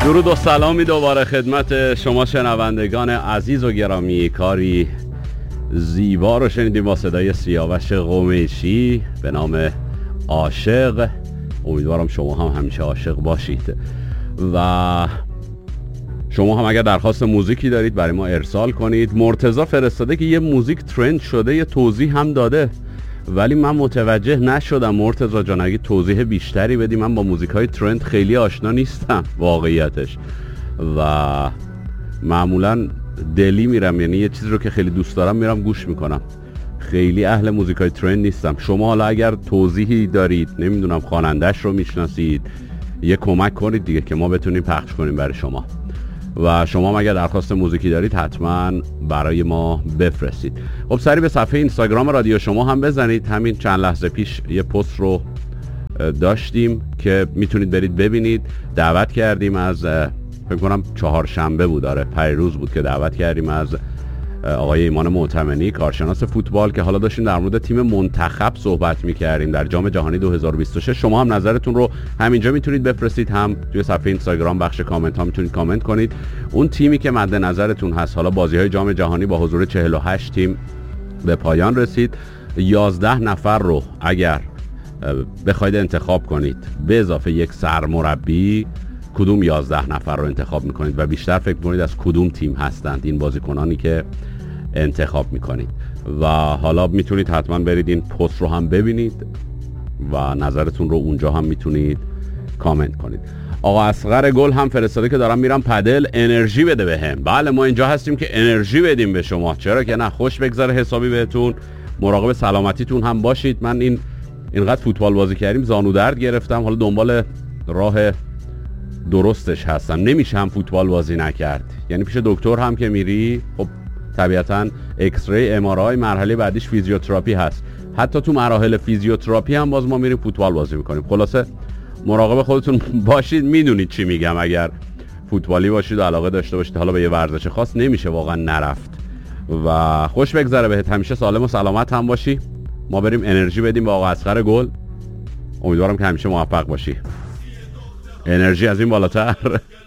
درود و سلامی دوباره خدمت شما شنوندگان عزیز و گرامی. کاری زیبا رو شنیدیم با صدای سیاوش قمیشی به نام عاشق. امیدوارم شما هم همیشه عاشق باشید و شما هم اگر درخواست موزیکی دارید برای ما ارسال کنید. مرتضی فرستاده که یه موزیک ترند شده، یه توضیح هم داده ولی من متوجه نشدم. مرتضی جان اگه توضیح بیشتری بدی، من با موزیک‌های ترند خیلی آشنا نیستم واقعیتش و معمولا دلی میرم، یعنی یه چیزی رو که خیلی دوست دارم میرم گوش میکنم. خیلی اهل موزیک‌های ترند نیستم. شما حالا اگر توضیحی دارید، نمیدونم خواننده‌اش رو میشناسید، یه کمک کنید دیگه که ما بتونیم پخش کنیم برای شما. و شما هم اگر درخواست موزیکی دارید حتما برای ما بفرستید. خب سری به صفحه اینستاگرام رادیو شما هم بزنید. همین چند لحظه پیش یه پست رو داشتیم که میتونید برید ببینید. دعوت کردیم از فکر کنم چهارشنبه بود، آره پیروز بود که دعوت کردیم از آقای ایمان معتمنی، کارشناس فوتبال، که حالا داشتیم در مورد تیم منتخب صحبت می‌کردیم در جام جهانی 2026. شما هم نظرتون رو همینجا میتونید بفرستید، هم توی صفحه اینستاگرام بخش کامنت ها میتونید کامنت کنید. اون تیمی که مد نظرتون هست، حالا بازی‌های جام جهانی با حضور 48 تیم به پایان رسید. 11 نفر رو اگر بخواید انتخاب کنید به اضافه یک سرمربی، کدوم 11 نفر رو انتخاب میکنید و بیشتر فکر کنید از کدوم تیم هستند این بازیکنانی که انتخاب میکنید؟ و حالا میتونید حتما برید این پست رو هم ببینید و نظرتون رو اونجا هم میتونید کامنت کنید. آقا اصغر گل هم فرستاده که دارم میرم پدل، انرژی بده بهم. بله ما اینجا هستیم که انرژی بدیم به شما، چرا که نه، خوش بگذره حسابی بهتون. مراقب سلامتیتون هم باشید. من اینقدر فوتبال بازی کردیم زانو درد گرفتم، حالا دنبال راه درستش هستم. نمیشه هم فوتبال بازی نکرد، یعنی پیش دکتر هم که میری خب طبیعتا ایکس ری، ام آر آی، مرحله بعدیش فیزیوتراپی هست. حتی تو مراحل فیزیوتراپی هم باز ما میریم فوتبال بازی میکنیم. خلاصه مراقب خودتون باشید. میدونید چی میگم، اگر فوتبالی باشید و علاقه داشته باشید حالا به یه ورزش خاص، نمیشه واقعا نرفت. و خوش بگذره بهت، همیشه سالم و سلامت هم باشی. ما بریم انرژی بدیم به آقا اصغر گل. امیدوارم که همیشه موفق باشی. انرژی از این بالاتر.